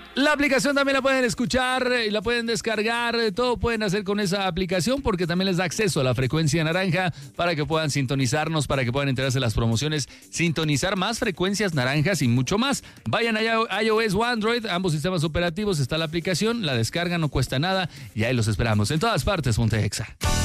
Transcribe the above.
La aplicación también la pueden escuchar y la pueden descargar, todo pueden hacer con esa aplicación porque también les da acceso a la frecuencia naranja para que puedan sintonizarnos, para que puedan enterarse de las promociones, sintonizar más frecuencias naranjas y mucho más. Vayan a iOS o Android, ambos sistemas operativos, está la aplicación, la descargan, no cuesta nada y ahí los esperamos en todas partes, Ponte Exa.